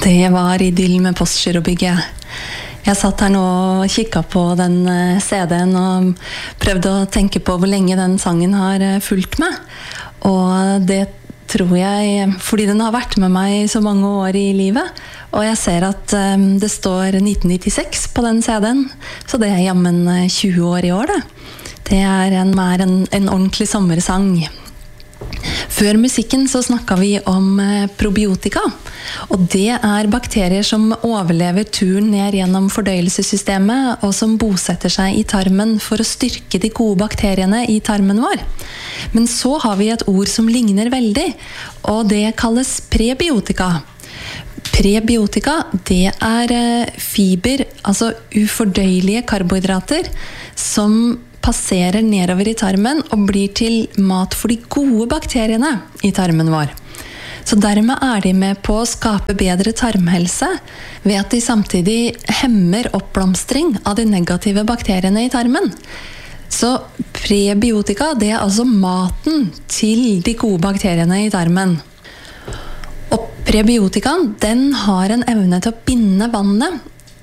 Det var Idyll med Postgirobygget. Jeg satt her nå og kikket på den CD-en og prøvde å tenke på hvor lenge den sangen har fulgt meg. Og det tror jeg, fordi den har vært med meg så mange år i livet. Og jeg ser at det står 1996 på den CD-en, så det er jammen 20 år i år det. Det er mer en ordentlig sommersang. Før musikken så snakket vi om probiotika, og det er bakterier som overlever turen ned gjennom fordøyelsessystemet og som bosetter seg i tarmen for å styrke de gode bakteriene i tarmen vår. Men så har vi et ord som ligner veldig, og det kalles prebiotika. Prebiotika, det er fiber, altså ufordøyelige karbohydrater, som passerer nedover i tarmen og blir til mat for de gode bakteriene i tarmen vår. Så dermed er de med på å skape bedre tarmhelse ved at de samtidig hemmer oppblomstring av de negative bakteriene i tarmen. Så prebiotika, det er altså maten til de gode bakteriene i tarmen. Og prebiotikaen, den har en evne til å binde vannet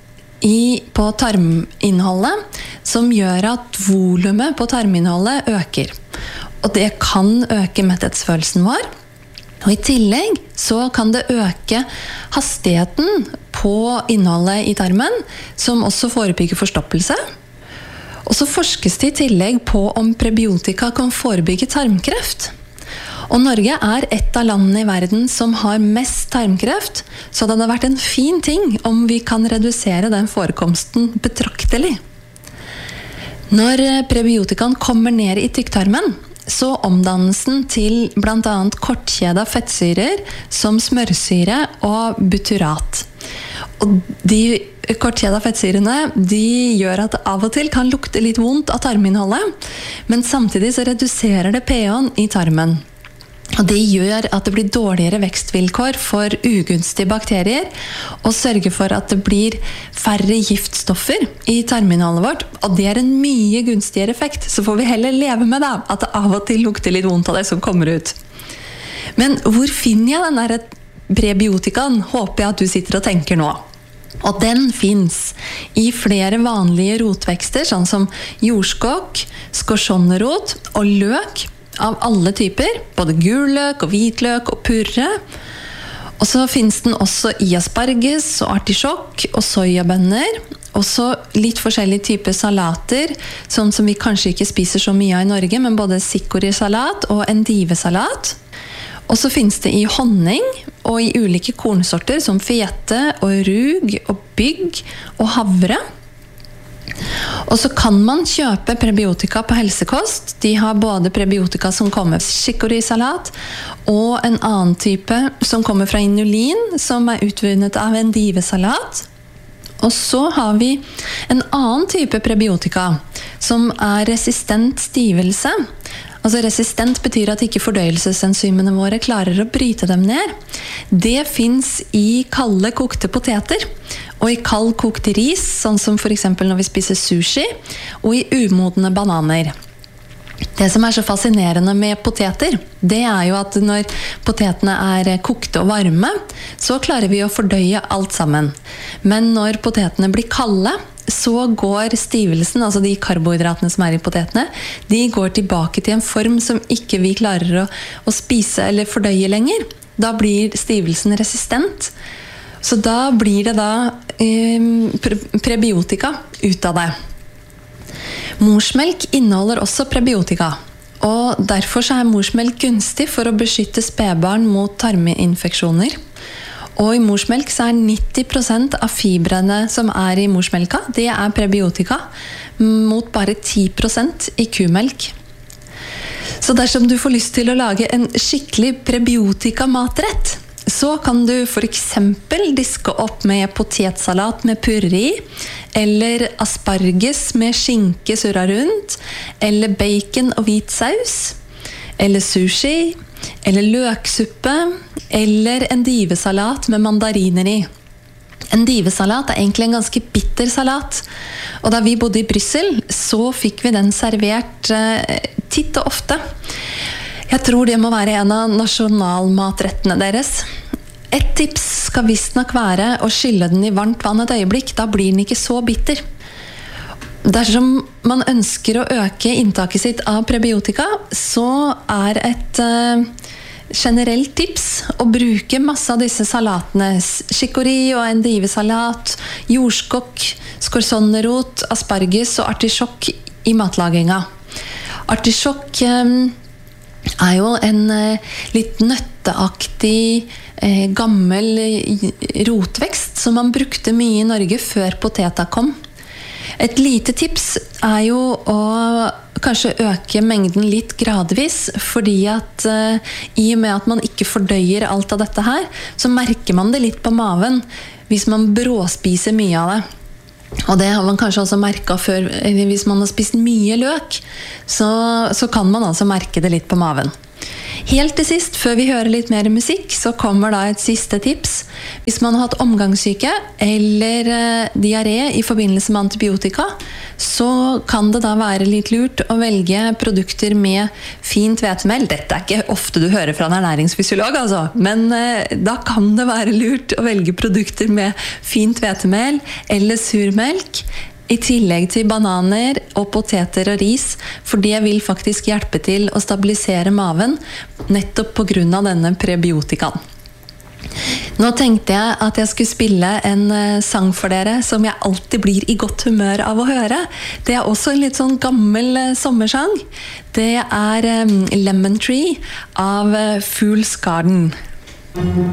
på tarminnholdet, som gjør at volumet på tarminnholdet øker. Og det kan øke metthetsfølelsen vår. Og i tillegg så kan det øke hastigheten på innholdet i tarmen, som også forebygger forstoppelse. Og så forskes det i tillegg på om prebiotika kan forebygge tarmkreft. Og Norge er et av landene i verden som har mest tarmkreft, så det hadde vært en fin ting om vi kan redusere den forekomsten betraktelig. Når prebiotikaen kommer ned i tykktarmen, så omdannes den til blant annet kortkjeda fettsyrer som smørsyre og butyrat. Og de kortkjeda fettsyrene, de gjør at det av og til kan lukte litt vondt av tarminnholdet, men samtidig så reduserer det pH-en i tarmen. Og det gjør at det blir dårligere vekstvilkår for ugunstige bakterier og sørger for at det blir færre giftstoffer i tarminnholdet vårt. Og det er en mye gunstigere effekt, så får vi heller leve med det, at det av og til lukter litt vondt av det som kommer ut. Men hvor finner jeg den der prebiotikaen, håper jeg at du sitter og tenker nå. Og den finnes i flere vanlige rotvekster, sånn som jordskokk, skorsionnerot og løk, av alle typer, både gul løk og hvitløk og purre. Og så finnes den også i asparges og artisjokk og soyabønner. Også litt forskjellige typer salater, sånn som vi kanskje ikke spiser så mye av i Norge, men både sikorisalat og endivesalat. Og så finnes det i honning og i ulike kornsorter som fete og rug og bygg og havre. Og så kan man kjøpe prebiotika på helsekost. De har både prebiotika som kommer fra chicoriesalat og en annen type som kommer fra inulin, som er utvunnet av endivesalat. Og så har vi en annen type prebiotika som er resistent stivelse. Altså resistent betyr at ikke fordøyelsesenzymene våre klarer å bryte dem ned. Det finnes i kalde kokte poteter, og i kald kokt ris, sånn som for eksempel når vi spiser sushi, og i umodne bananer. Det som er så fascinerende med poteter, det er jo at når potetene er kokte og varme, så klarer vi å fordøye alt sammen. Men når potetene blir kalde, så går stivelsen, altså de karbohydratene som er i potetene, de går tilbake til en form som ikke vi klarer å spise eller fordøye lenger. Da blir stivelsen resistent. Så da blir det prebiotika ut av det. Morsmelk inneholder også prebiotika, og derfor så er morsmelk gunstig for å beskytte spedbarn mot tarminfeksjoner. Og i morsmelk så er 90% av fibrene som er i morsmelka, det er prebiotika, mot bare 10% i kumelk. Så dersom du får lyst til å lage en skikkelig prebiotika-matrett, så kan du for eksempel diske opp med potetsalat med purre i, eller asparges med skinke surra rundt, eller bacon og hvit saus, eller sushi, eller løksuppe, eller endivesalat med mandariner i. Endivesalat er egentlig en ganske bitter salat, og da vi bodde i Bryssel, så fikk vi den servert titt og ofte. Jeg tror det må være en av nasjonalmatrettene deres. Et tips skal visst nok være å skylle den i varmt vann et øyeblikk, da blir den ikke så bitter. Dersom man ønsker å øke inntaket sitt av prebiotika, så et generelt tips å bruke masse av disse salatene. Chicorée og endivesalat, jordskokk, skorsonnerot, asparges og artisjokk i matlaginga. Artisjokk jo en litt nøtteaktig, gammel rotvekst som man brukte mye i Norge før poteta kom. Et lite tips jo å kanskje øke mengden litt gradvis, fordi at i og med at man ikke fordøyer alt av dette her, så merker man det litt på maven hvis man bråspiser mye av det. Og det har man kanskje også merket før, hvis man har spist mye løk, så kan man altså merke det litt på maven. Helt til sist, før vi hører litt mer musikk, så kommer da et siste tips. Hvis man har hatt omgangssyke eller diaré i forbindelse med antibiotika, så kan det da være litt lurt å velge produkter med fint hvetemel. Dette ikke ofte du hører fra en ernæringsfysiolog, altså. Men da kan det være lurt å velge produkter med fint hvetemel eller surmelk, i tillegg til bananer og poteter og ris, for det vil faktisk hjelpe til å stabilisere maven, nettopp på grunn av denne prebiotikaen. Nå tenkte jeg at jeg skulle spille en sang for dere som jeg alltid blir i godt humør av å høre. Det også en litt sånn gammel sommersang. Det Lemon Tree av Fool's Garden.